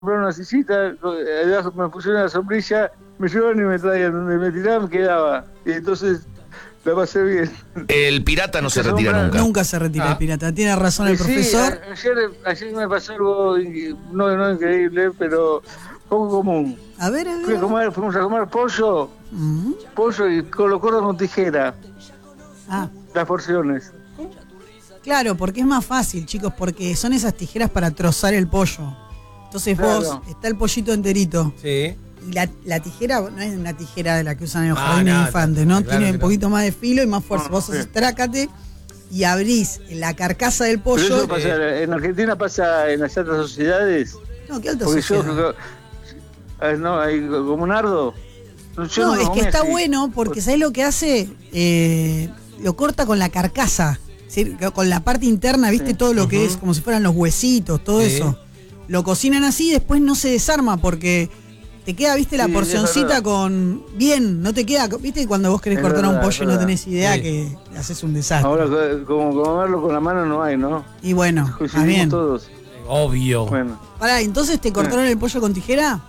una sillita, debajo me pusieron una sombrilla, me llevaban y me traían, donde me tiraban quedaba. Y entonces la pasé bien. El pirata no se retira nunca. Nunca se retira el pirata. Tiene razón el profesor. Ayer me pasó algo, no increíble, pero poco común. A ver. Fuimos a comer pollo, pollo y lo corto con tijera. Las porciones. Claro, porque es más fácil, chicos, porque son esas tijeras para trozar el pollo. Entonces vos, está el pollito enterito. Sí. Y la tijera no es una tijera de la que usan en los jardines de infantes, ¿no? Claro, Tiene un poquito más de filo y más fuerza. Vos haces trácate y abrís la carcasa del pollo. Pero eso pasa, en Argentina pasa en las altas sociedades. No, ¿qué alta sociedad? No, hay como un ardo. No, es que está bueno porque ¿sabés lo que hace? Lo corta con la carcasa, ¿sí? Con la parte interna, ¿viste? Todo lo que es como si fueran los huesitos, todo eso. Lo cocinan así y después no se desarma porque te queda, ¿viste? La porcioncita con... Bien, no te queda... ¿Viste? Cuando vos querés cortar un pollo y no tenés idea que haces un desastre. Ahora, como comerlo con la mano no hay, ¿no? Y bueno, está bien. Todos. Obvio. Bueno. Pará, ¿entonces te cortaron el pollo con tijera?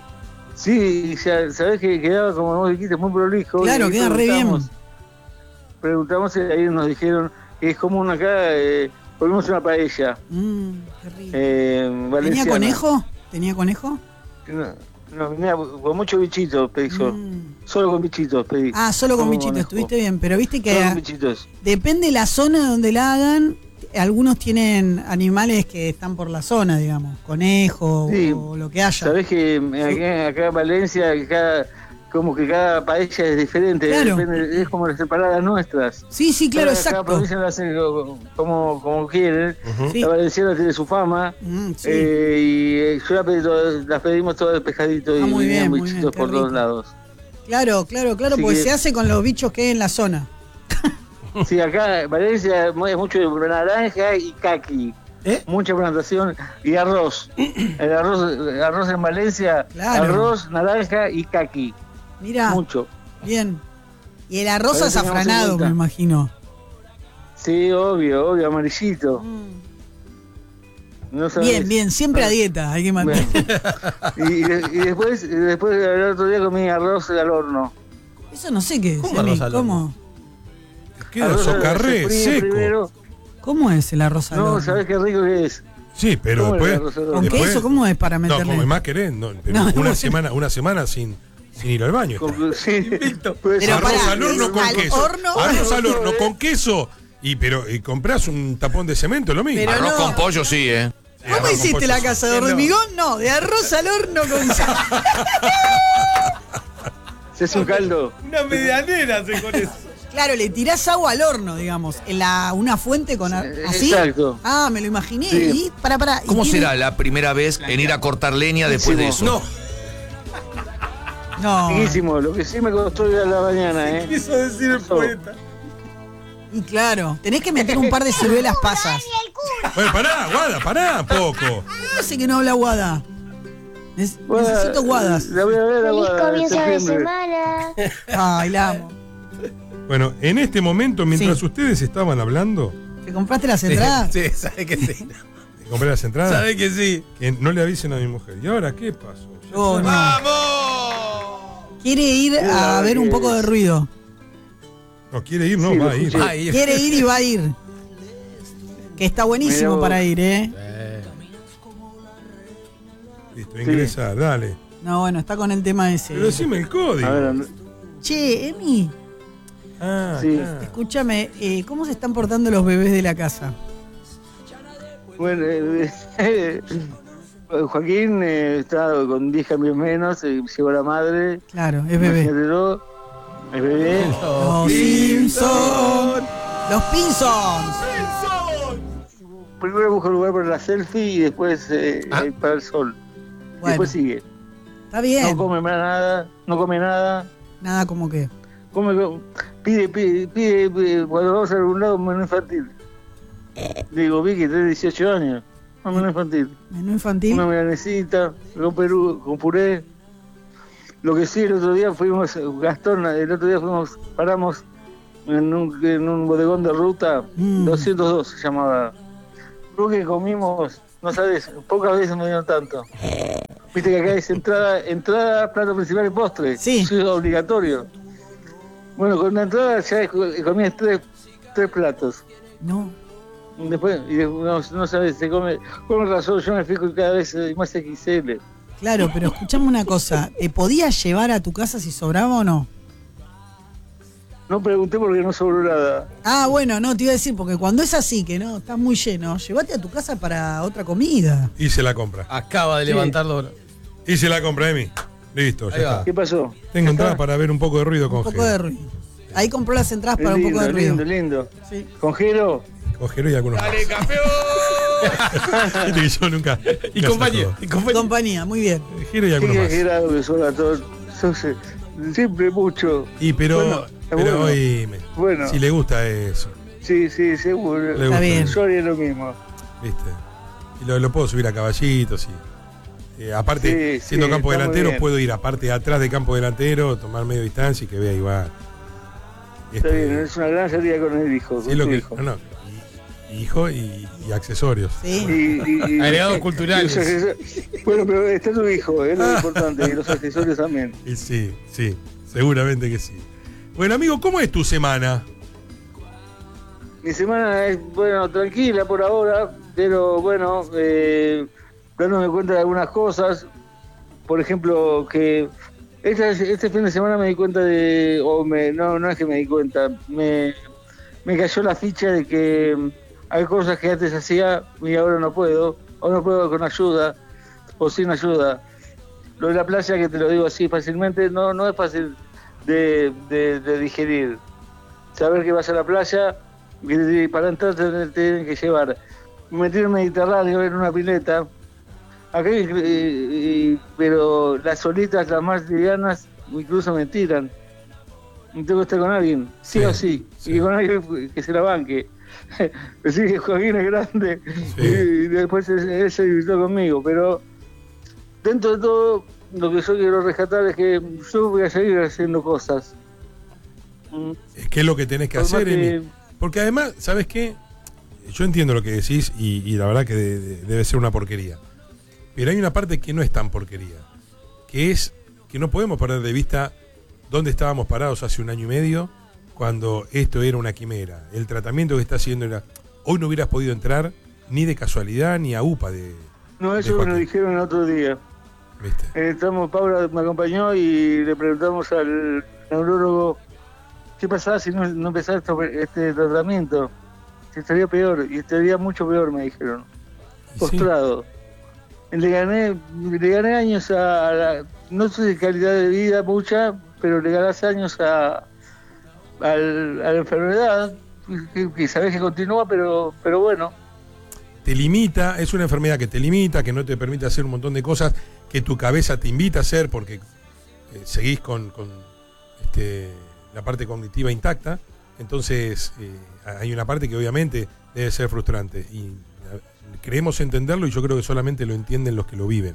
Sí, sabés que quedaba, como vos dijiste, muy prolijo. Claro, queda re bien. Preguntamos y ahí nos dijeron que es común acá, volvimos una paella. Qué rico. ¿Tenía conejo? ¿Tenía conejo? No, venía con muchos bichitos, pedí yo. Solo con bichitos pedí. Solo con bichitos, conejo. Estuviste bien, pero viste que solo con bichitos. Depende de la zona donde la hagan. Algunos tienen animales que están por la zona, digamos, conejo o lo que haya. Sabés que acá en Valencia, como que cada paella es diferente, claro. Es como las separadas nuestras. Sí, claro, exacto. Cada provincia lo hace como quieren. La valenciana tiene su fama. Y yo las pedimos todas de pescadito y muy bien, bichitos por todos lados. Claro, así porque se hace con los bichos que hay en la zona. Sí, acá en Valencia es mucho de naranja y caqui. Mucha plantación y arroz. El arroz en Valencia, arroz, naranja y caqui. Mira, mucho. Bien. Y el arroz azafranado, me imagino. Sí, obvio, amarillito. No bien, siempre a dieta, hay que mantener. Y después el otro día comí arroz al horno. Eso no sé qué es. ¿Cómo? Queda socarré, seco. Primero. ¿Cómo es el arroz al horno? No, ¿sabés qué rico que es? Sí, pero después... ¿Con queso? ¿Cómo es para meterle? No, como más querés, una semana sin ir al baño. Arroz al horno con queso. Arroz al horno con queso. Y comprás un tapón de cemento, lo mismo. Arroz con pollo, sí, ¿Cómo hiciste la casa de hormigón? No, de arroz al horno con Se hace un caldo. Una medianera se con eso. Claro, le tirás agua al horno, digamos, en una fuente con así. Exacto. Me lo imaginé. Y para. ¿Cómo será la primera vez en ir a cortar leña después de eso? No. Riquísimo, lo que sí me costó ir a la mañana, Quiso decir el poeta. Y claro, tenés que meter un par de ciruelas pasas. Bueno, pará, poco. No sé que no habla Guada. Necesito Guadas. La voy a ver a Guada. Feliz comienzo de semana. Ay, la amo. Bueno, en este momento, mientras ustedes estaban hablando... ¿Te compraste las entradas? Sí, sabe que sí. ¿Te compré las entradas? Sabe que sí. Que no le avisen a mi mujer. ¿Y ahora qué pasó? No. ¡Vamos! Quiere ir a ver un poco de ruido. No, quiere ir, no, va a ir. Quiere ir y va a ir. Que está buenísimo para ir, Listo, ingresar, dale. No, bueno, está con el tema ese. Pero decime el código. A ver, Che, Emi. sí. Escúchame, ¿cómo se están portando los bebés de la casa? Bueno, Joaquín está con 10 cambios menos, llegó la madre. Claro, es bebé. Es bebé. Los Simpsons. Los Pinsons. Primero busca lugar para la selfie y después para el sol. Bueno, después sigue. Está bien. No come nada, Nada como que. Pide, cuando vamos a algún lado, menú infantil. Digo, Vicky, tenés 18 años. Un menú infantil. Menú infantil. Una milanesita, con puré. Lo que sí, el otro día paramos en un bodegón de ruta, 202 se llamaba. Creo que comimos No sabes, pocas veces me dieron tanto. Viste que acá es entrada, plato principal y postre. Sí. Eso es obligatorio. Bueno, con la entrada ya comías tres platos. No. Después, no sabes, se come. Con razón, yo me fijo cada vez más XL. Claro, pero escuchame una cosa. ¿Te podías llevar a tu casa si sobraba o no? No pregunté porque no sobró nada. Ah, bueno, no, te iba a decir, porque cuando es así, que no, está muy lleno, llévate a tu casa para otra comida. Y se la compra. Acaba de levantarlo. Y se la compra, Emi. Listo, ya está. ¿Qué pasó? Tengo entradas para ver un poco de ruido con Un poco de ruido. Ahí compró las entradas para un poco de ruido. Lindo. Sí. ¿Con Jero? Con Jero y algunos ¡Dale, campeón! que yo nunca. Y compañía. Compañía, muy bien. Jero y algunos más. Qué grado que son a todos. Siempre mucho. Y pero hoy, bueno. si le gusta eso. Sí, seguro. Está bien. Yo haría lo mismo. ¿Viste? Y lo puedo subir a caballitos y aparte, siendo campo delantero, puedo ir aparte atrás de campo delantero, tomar medio distancia y que vea igual. Está bien, es una gran salida con el hijo. Sí, hijo y accesorios. Sí. Y agregados culturales. Bueno, pero está tu hijo, es lo importante, y los accesorios también. Y sí, seguramente que sí. Bueno, amigo, ¿cómo es tu semana? Mi semana es, bueno, tranquila por ahora, pero bueno, dándome cuenta de algunas cosas. Por ejemplo, que este fin de semana me di cuenta de, no es que me di cuenta, me cayó la ficha de que hay cosas que antes hacía y ahora no puedo, o no puedo con ayuda, o sin ayuda. Lo de la playa, que te lo digo así fácilmente, no es fácil de digerir. Saber que vas a la playa, y para entrar te tienen que llevar, meter Mediterráneo en una pileta. Acá, pero las solitas, las más livianas, incluso me tiran. Tengo que estar con alguien, sí o sí, y con alguien que se la banque. Así que Joaquín es grande, y después él se divirtió conmigo, pero dentro de todo, lo que yo quiero rescatar es que yo voy a seguir haciendo cosas. Es que es lo que tenés que hacer, Emi. Porque además, ¿sabes qué? Yo entiendo lo que decís y la verdad que debe ser una porquería. Pero hay una parte que no es tan porquería, que es que no podemos perder de vista dónde estábamos parados hace 1 año y medio, cuando esto era una quimera. El tratamiento que está haciendo era... Hoy no hubieras podido entrar ni de casualidad ni a UPA de... No, eso me lo dijeron el otro día. ¿Viste? Paula me acompañó y le preguntamos al neurólogo qué pasaba si no empezara este tratamiento. Si estaría peor, y estaría mucho peor, me dijeron. Postrado. Le gané años no sé de calidad de vida mucha, pero le ganás años a la enfermedad, que sabés que continúa, pero bueno. Te limita, es una enfermedad que te limita, que no te permite hacer un montón de cosas que tu cabeza te invita a hacer porque seguís con la parte cognitiva intacta. Entonces hay una parte que obviamente debe ser frustrante y creemos entenderlo y yo creo que solamente lo entienden los que lo viven.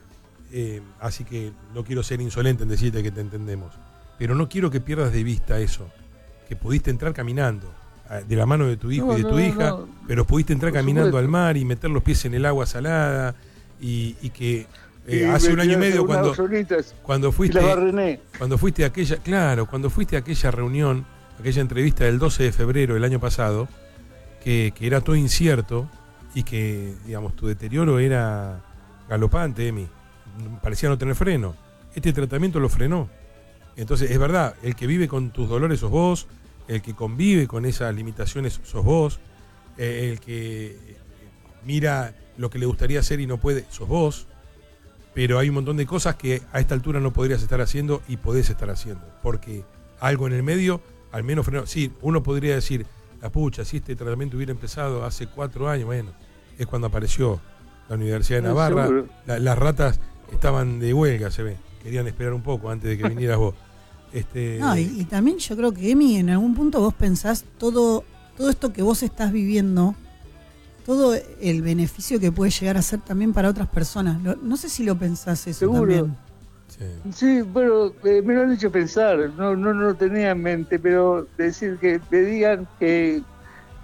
Así que no quiero ser insolente en decirte que te entendemos, pero no quiero que pierdas de vista eso, que pudiste entrar caminando de la mano de tu hijo y de tu hija, pero pudiste entrar caminando al mar y meter los pies en el agua salada y que hace 1 año y medio cuando fuiste a aquella reunión, aquella entrevista del 12 de febrero del año pasado, que era todo incierto y que, digamos, tu deterioro era galopante, Emi, parecía no tener freno. Este tratamiento lo frenó. Entonces, es verdad, el que vive con tus dolores sos vos, el que convive con esas limitaciones sos vos, el que mira lo que le gustaría hacer y no puede, sos vos, pero hay un montón de cosas que a esta altura no podrías estar haciendo y podés estar haciendo, porque algo en el medio, al menos frenó. Sí, uno podría decir, la pucha, si este tratamiento hubiera empezado hace 4 años, bueno, es cuando apareció la Universidad de Navarra, las ratas estaban de huelga, se ve, querían esperar un poco antes de que vinieras vos. No, y también yo creo que, Emi, en algún punto vos pensás todo esto que vos estás viviendo, todo el beneficio que puede llegar a ser también para otras personas. No sé si lo pensás eso. ¿Seguro? También. Sí, bueno, me lo han hecho pensar, no lo tenía en mente, pero decir que me digan que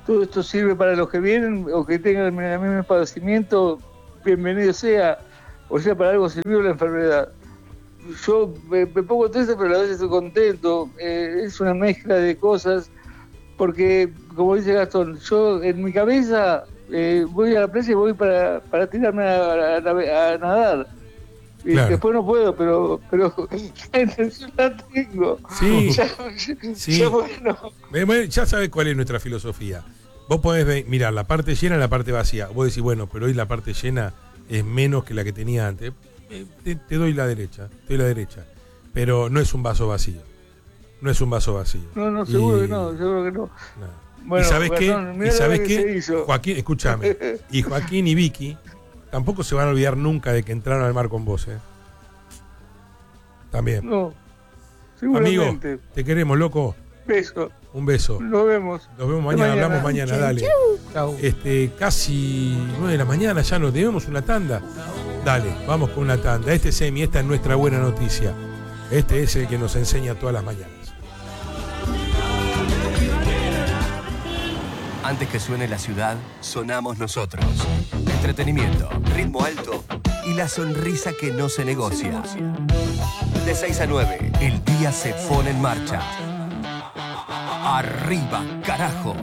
todo esto sirve para los que vienen o que tengan el mismo padecimiento, bienvenido sea, o sea, para algo sirvió la enfermedad. Yo me pongo triste, pero a la vez estoy contento. Es una mezcla de cosas, porque, como dice Gastón, yo en mi cabeza voy a la playa y voy para tirarme a nadar. Y claro. Después no puedo, pero la intención la tengo. Sí, ya, bueno. Ya sabes cuál es nuestra filosofía. Vos podés mirar la parte llena y la parte vacía. Vos decís, bueno, pero hoy la parte llena es menos que la que tenía antes. Te doy la derecha, pero no es un vaso vacío. No, seguro que no. Bueno, ¿y sabes qué? Joaquín, escúchame. Y Joaquín y Vicky tampoco se van a olvidar nunca de que entraron al mar con vos, ¿eh? También. No, seguramente. Amigo, te queremos, loco. Beso. Un beso. Nos vemos mañana, hablamos mañana, dale. Chau. Casi 9 de la mañana, ya nos debemos una tanda. Dale, vamos con una tanda. Esta es nuestra buena noticia. Este es el que nos enseña todas las mañanas. Antes que suene la ciudad, sonamos nosotros. Entretenimiento, ritmo alto y la sonrisa que no se negocia. De 6 a 9, el día se pone en marcha. ¡Arriba, carajo!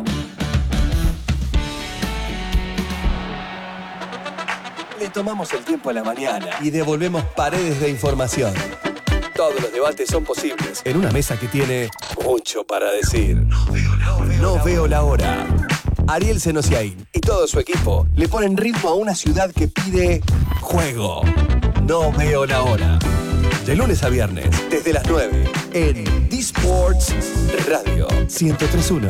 Le tomamos el tiempo a la mañana y devolvemos paredes de información. Todos los debates son posibles en una mesa que tiene mucho para decir. No veo la hora. Ariel Senosiaín y todo su equipo le ponen ritmo a una ciudad que pide juego. No veo la hora. De lunes a viernes, desde las 9, en D-Sports Radio 103.1.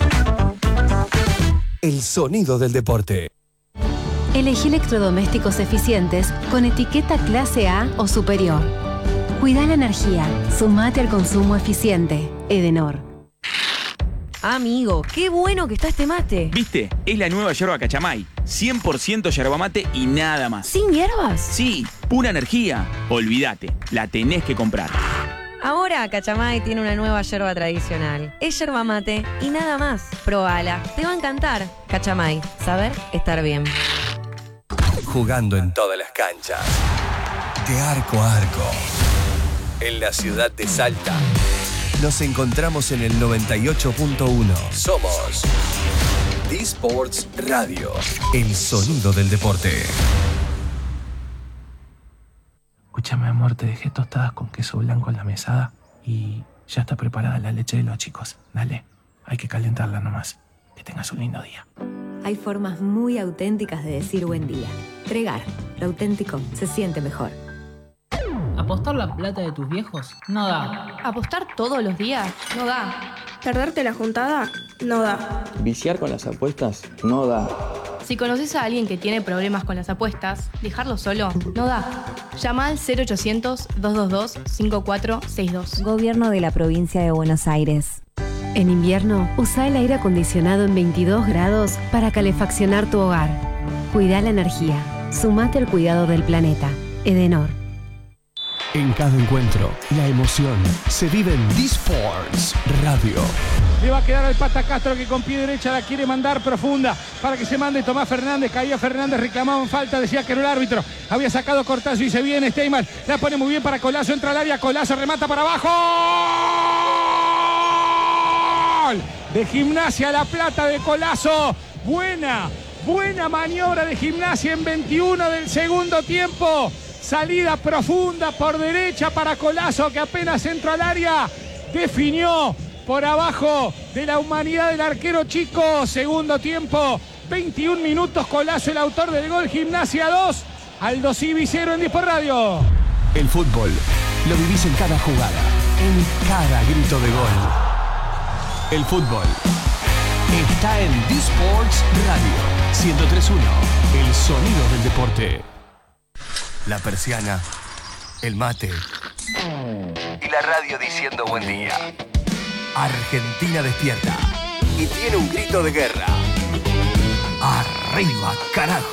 El sonido del deporte. Elegí electrodomésticos eficientes con etiqueta clase A o superior. Cuida la energía. Sumate al consumo eficiente. Edenor. Amigo, qué bueno que está este mate. ¿Viste? Es la nueva yerba Cachamay. 100% yerba mate y nada más. ¿Sin hierbas? Sí, pura energía. Olvídate, la tenés que comprar. Ahora Cachamay tiene una nueva yerba tradicional. Es yerba mate y nada más. Probala, te va a encantar. Cachamay, saber estar bien. Jugando en todas las canchas. De arco a arco. En la ciudad de Salta. Nos encontramos en el 98.1. Somos D-Sports Radio. El sonido del deporte. Escúchame, amor, te dejé tostadas con queso blanco en la mesada y ya está preparada la leche de los chicos. Dale, hay que calentarla nomás. Que tengas un lindo día. Hay formas muy auténticas de decir buen día. Pregar, lo auténtico se siente mejor. ¿Apostar la plata de tus viejos? No da. ¿Apostar todos los días? No da. ¿Perderte la juntada? No da. ¿Viciar con las apuestas? No da. Si conoces a alguien que tiene problemas con las apuestas, dejarlo solo no da. Llama al 0800-222-5462. Gobierno de la Provincia de Buenos Aires. En invierno, usa el aire acondicionado en 22 grados para calefaccionar tu hogar. Cuida la energía. Sumate al cuidado del planeta. Edenor. En cada encuentro, la emoción se vive en D-Sports Radio. Le va a quedar al Pata Castro, que con pie derecha la quiere mandar profunda para que se mande Tomás Fernández. Caía Fernández, reclamaba en falta, decía que era el árbitro. Había sacado Cortazo y se viene Steyman. La pone muy bien para Colazo, entra al área, Colazo remata para abajo. ¡Gol! De Gimnasia La Plata de Colazo. Buena maniobra de Gimnasia en 21 del segundo tiempo. Salida profunda por derecha para Colazo, que apenas entró al área. Definió por abajo de la humanidad del arquero chico. Segundo tiempo, 21 minutos. Colazo, el autor del gol. Gimnasia 2, Aldo Civi 0 en D-Sport Radio. El fútbol lo vivís en cada jugada, en cada grito de gol. El fútbol está en D-Sports Radio 103.1. El sonido del deporte. La persiana, el mate y la radio diciendo buen día. Argentina despierta y tiene un grito de guerra. ¡Arriba, carajo!